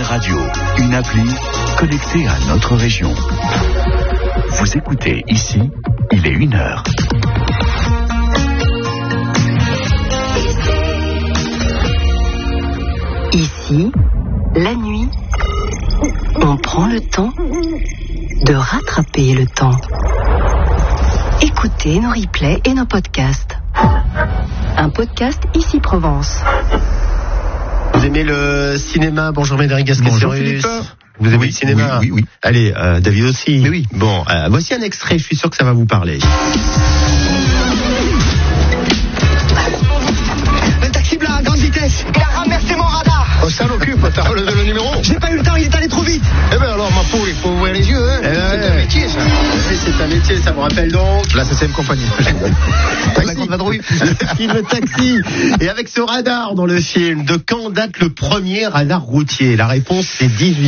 Une radio, une appli, connectée à notre région. Vous écoutez ici, il est 1h. Ici, la nuit, on prend le temps de rattraper le temps. Écoutez nos replays et nos podcasts. Un podcast Ici Provence. Vous aimez le cinéma? Bonjour Médéric Gasquet. Bonjour Philippe. Vous aimez le cinéma? Oui. Allez, David aussi. Mais oui. Bon, voici un extrait, je suis sûr que ça va vous parler. Un taxi blanc à grande vitesse, il a renversé mon radar. Oh, ça l'occupe, t'as relevé le numéro? J'ai pas eu le temps, il est allé trop vite. Eh ben alors, ma pauvre, il faut ouvrir les yeux, hein. C'est un métier, ça. Oui, c'est un métier, ça me rappelle donc. La 7ème compagnie. La grande vadrouille. Le taxi. Et avec ce radar dans le film, de quand date le premier radar routier? La réponse, c'est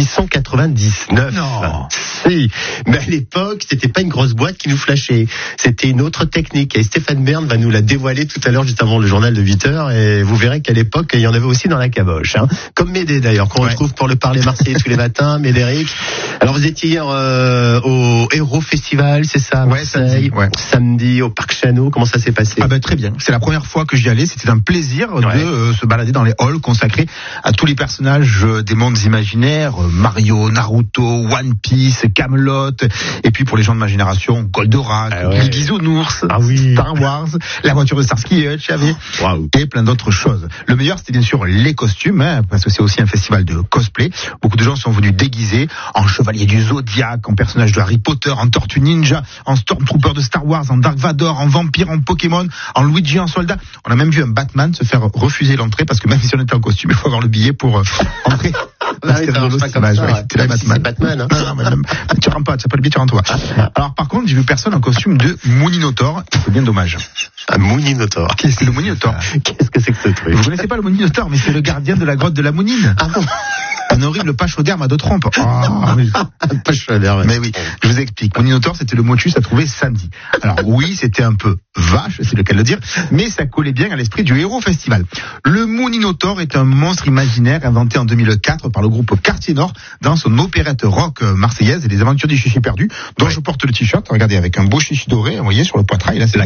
1899. Non. Si. Mais à l'époque, c'était pas une grosse boîte qui nous flashait. C'était une autre technique. Et Stéphane Bern va nous la dévoiler tout à l'heure, juste avant le journal de 8h. Et vous verrez qu'à l'époque, il y en avait aussi dans la caboche, hein. Comme Médé d'ailleurs, qu'on retrouve pour le parler marseillais tous les matins, Médéric. Alors vous étiez hier au Héros Festival, c'est ça? Ouais, samedi. Ouais. Samedi au Parc Chano. Comment ça s'est passé? Ah ben très bien. C'est la première fois que j'y allais. C'était un plaisir de se balader dans les halls consacrés à tous les personnages des mondes imaginaires, Mario, Naruto, One Piece, Camelot, et puis pour les gens de ma génération, Goldorak, les Bisounours, Star Wars, la voiture de Starsky et Hutch, et plein d'autres choses. Le meilleur, c'était bien sûr les costumes, hein, parce que c'est aussi un festival de cosplay. Beaucoup de gens sont venus déguisés en chevalier du Zodiac, en personnage de Harry Potter, en Tortue Ninja, en Stormtrooper de Star Wars, en Dark Vador, en vampire, en Pokémon, en Luigi, en soldat. On a même vu un Batman se faire refuser l'entrée parce que même si on était en costume, il faut avoir le billet pour entrer. C'est Batman, hein. Non, même, tu rentres pas, tu n'as pas le billet, tu rentres pas. Alors par contre, j'ai vu personne en costume de Mooninotaur, c'est bien dommage. Un Mooninotaur. Qu'est-ce que le Mooninotaur? Qu'est-ce que c'est que ce truc? Vous connaissez pas le Mooninotaur, mais c'est le gardien de la grotte de la Mounine. Ah non. Un horrible pachyderme à deux trompes. Pachyderme. Mais oui, je vous explique. Mooninotaur, c'était le motus à trouver samedi. Alors oui, c'était un peu vache, c'est le cas de le dire, mais ça collait bien à l'esprit du Héros Festival. Le Mooninotaur est un monstre imaginaire inventé en 2004 par le groupe Quartier Nord dans son opérette rock marseillaise et les aventures du chichi perdu, dont je porte le t-shirt. Regardez, avec un beau chichi doré, vous voyez, sur le poitrail, là c'est la